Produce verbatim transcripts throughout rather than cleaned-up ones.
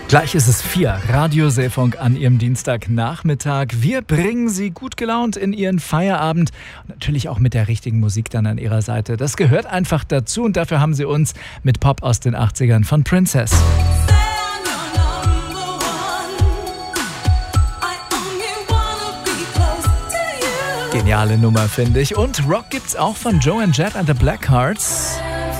Gleich ist es vier. Radio Seefunk an Ihrem Dienstagnachmittag. Wir bringen Sie gut gelaunt in Ihren Feierabend. Und natürlich auch mit der richtigen Musik dann an Ihrer Seite. Das gehört einfach dazu und dafür haben Sie uns mit Pop aus den achtzigern von Princess. Geniale Nummer, finde ich. Und Rock gibt's auch von Joe and Jett and the Blackhearts.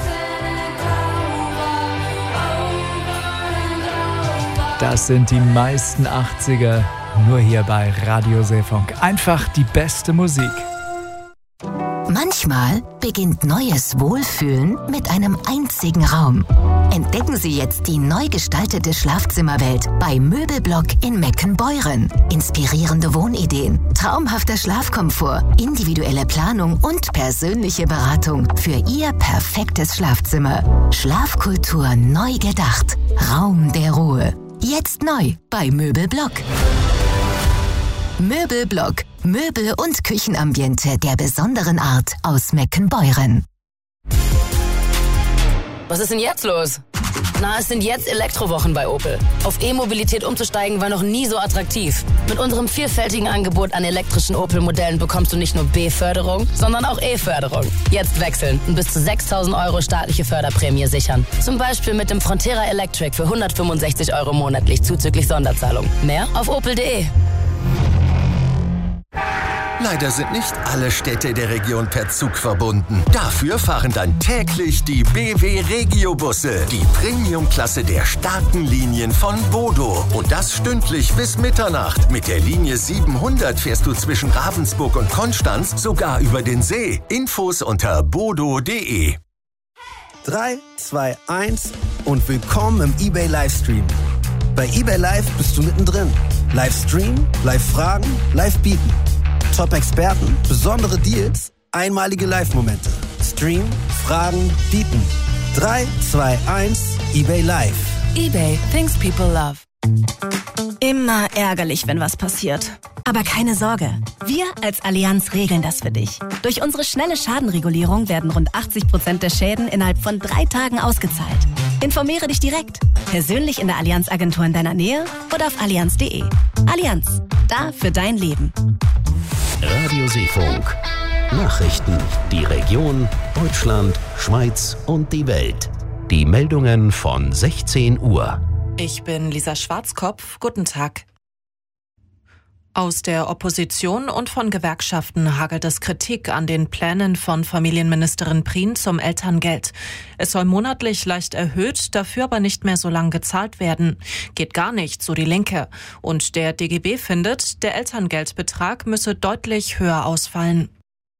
Das sind die meisten achtziger, nur hier bei Radio Seefunk. Einfach die beste Musik. Manchmal beginnt neues Wohlfühlen mit einem einzigen Raum. Entdecken Sie jetzt die neu gestaltete Schlafzimmerwelt bei Möbelblock in Meckenbeuren. Inspirierende Wohnideen, traumhafter Schlafkomfort, individuelle Planung und persönliche Beratung für Ihr perfektes Schlafzimmer. Schlafkultur neu gedacht. Raum der Ruhe. Jetzt neu bei Möbelblock. Möbelblock. Möbel- und Küchenambiente der besonderen Art aus Meckenbeuren. Was ist denn jetzt los? Na, es sind jetzt Elektrowochen bei Opel. Auf E-Mobilität umzusteigen war noch nie so attraktiv. Mit unserem vielfältigen Angebot an elektrischen Opel-Modellen bekommst du nicht nur B-Förderung, sondern auch E-Förderung. Jetzt wechseln und bis zu sechstausend Euro staatliche Förderprämie sichern. Zum Beispiel mit dem Frontera Electric für hundertfünfundsechzig Euro monatlich zuzüglich Sonderzahlung. Mehr auf opel punkt de. Leider sind nicht alle Städte der Region per Zug verbunden. Dafür fahren dann täglich die B W Regio-Busse, die Premium-Klasse der starken Linien von Bodo. Und das stündlich bis Mitternacht. Mit der Linie siebenhundert fährst du zwischen Ravensburg und Konstanz sogar über den See. Infos unter bodo punkt de. drei, zwei, eins und willkommen im eBay Livestream. Bei eBay Live bist du mittendrin. Livestream, Live-Fragen, Live-Bieten. Top-Experten, besondere Deals, einmalige Live-Momente. Stream, Fragen, bieten. drei, zwei, eins, eBay Live. eBay, things people love. Immer ärgerlich, wenn was passiert. Aber keine Sorge, wir als Allianz regeln das für dich. Durch unsere schnelle Schadenregulierung werden rund achtzig Prozent der Schäden innerhalb von drei Tagen ausgezahlt. Informiere dich direkt, persönlich in der Allianz-Agentur in deiner Nähe oder auf allianz punkt de. Allianz, da für dein Leben. Radio Seefunk. Nachrichten, die Region, Deutschland, Schweiz und die Welt. Die Meldungen von sechzehn Uhr. Ich bin Lisa Schwarzkopf. Guten Tag. Aus der Opposition und von Gewerkschaften hagelt es Kritik an den Plänen von Familienministerin Prien zum Elterngeld. Es soll monatlich leicht erhöht, dafür aber nicht mehr so lang gezahlt werden. Geht gar nicht, so die Linke. Und der D G B findet, der Elterngeldbetrag müsse deutlich höher ausfallen.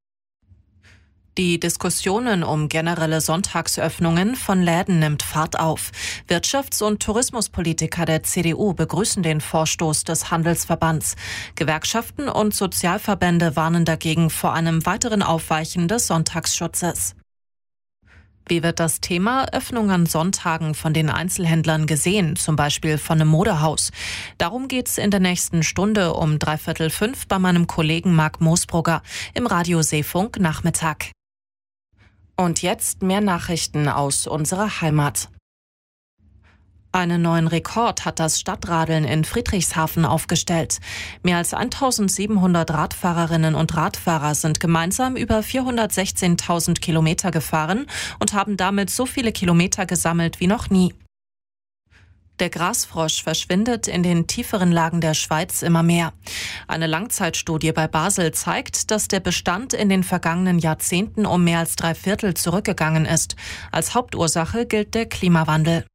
Die Diskussionen um generelle Sonntagsöffnungen von Läden nimmt Fahrt auf. Wirtschafts- und Tourismuspolitiker der C D U begrüßen den Vorstoß des Handelsverbands. Gewerkschaften und Sozialverbände warnen dagegen vor einem weiteren Aufweichen des Sonntagsschutzes. Wie wird das Thema Öffnung an Sonntagen von den Einzelhändlern gesehen, zum Beispiel von einem Modehaus? Darum geht's in der nächsten Stunde um dreiviertel fünf bei meinem Kollegen Marc Moosbrugger im Radio Seefunk Nachmittag. Und jetzt mehr Nachrichten aus unserer Heimat. Einen neuen Rekord hat das Stadtradeln in Friedrichshafen aufgestellt. Mehr als eintausendsiebenhundert Radfahrerinnen und Radfahrer sind gemeinsam über vierhundertsechzehntausend Kilometer gefahren und haben damit so viele Kilometer gesammelt wie noch nie. Der Grasfrosch verschwindet in den tieferen Lagen der Schweiz immer mehr. Eine Langzeitstudie bei Basel zeigt, dass der Bestand in den vergangenen Jahrzehnten um mehr als drei Viertel zurückgegangen ist. Als Hauptursache gilt der Klimawandel.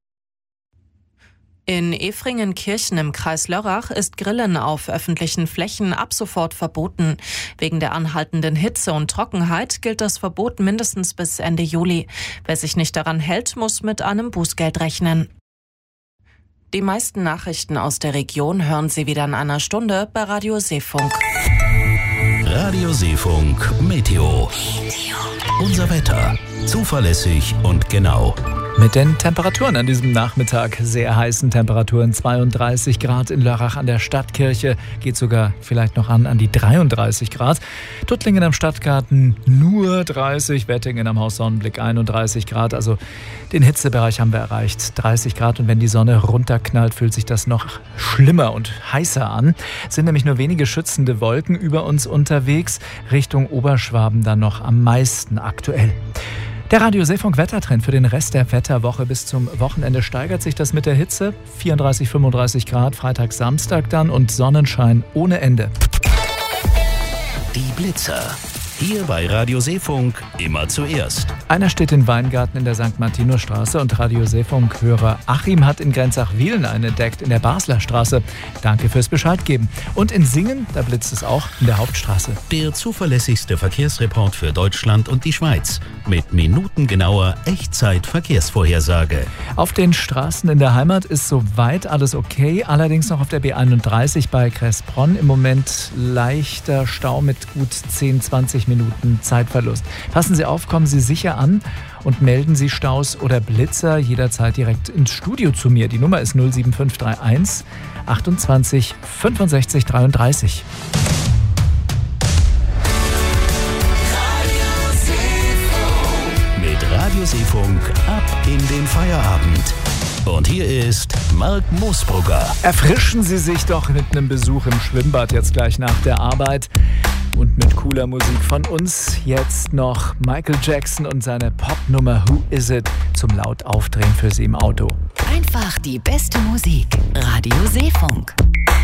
In Efringenkirchen im Kreis Lörrach ist Grillen auf öffentlichen Flächen ab sofort verboten. Wegen der anhaltenden Hitze und Trockenheit gilt das Verbot mindestens bis Ende Juli. Wer sich nicht daran hält, muss mit einem Bußgeld rechnen. Die meisten Nachrichten aus der Region hören Sie wieder in einer Stunde bei Radio Seefunk. Radio Seefunk Meteo. Unser Wetter. Zuverlässig und genau. Mit den Temperaturen an diesem Nachmittag, sehr heißen Temperaturen, zweiunddreißig Grad in Lörrach an der Stadtkirche, geht sogar vielleicht noch an an die dreiunddreißig Grad. Tuttlingen am Stadtgarten nur dreißig, Wettingen am Haus Sonnenblick einunddreißig Grad, also den Hitzebereich haben wir erreicht, dreißig Grad, und wenn die Sonne runterknallt, fühlt sich das noch schlimmer und heißer an. Es sind nämlich nur wenige schützende Wolken über uns unterwegs, Richtung Oberschwaben dann noch am meisten aktuell. Der Radio Seefunk Wettertrend für den Rest der Wetterwoche bis zum Wochenende steigert sich das mit der Hitze. vierunddreißig, fünfunddreißig Grad, Freitag, Samstag dann und Sonnenschein ohne Ende. Die Blitzer. Hier bei Radio Seefunk immer zuerst. Einer steht in Weingarten in der Sankt Martinusstraße und Radio Seefunk-Hörer Achim hat in Grenzach-Wielen einen entdeckt in der Basler Straße. Danke fürs Bescheid geben. Und in Singen, da blitzt es auch in der Hauptstraße. Der zuverlässigste Verkehrsreport für Deutschland und die Schweiz. Mit minutengenauer Echtzeit-Verkehrsvorhersage. Auf den Straßen in der Heimat ist soweit alles okay. Allerdings noch auf der B einunddreißig bei Kressbronn im Moment leichter Stau mit gut zehn, zwanzig Minuten Zeitverlust. Passen Sie auf, kommen Sie sicher an und melden Sie Staus oder Blitzer jederzeit direkt ins Studio zu mir. Die Nummer ist null sieben fünf drei eins achtundzwanzig fünfundsechzig dreiunddreißig. Mit Radio Seefunk ab in den Feierabend. Und hier ist Marc Moosbrugger. Erfrischen Sie sich doch mit einem Besuch im Schwimmbad jetzt gleich nach der Arbeit. Und mit cooler Musik von uns jetzt noch Michael Jackson und seine Popnummer Who Is It zum laut aufdrehen für Sie im Auto. Einfach die beste Musik. Radio Seefunk.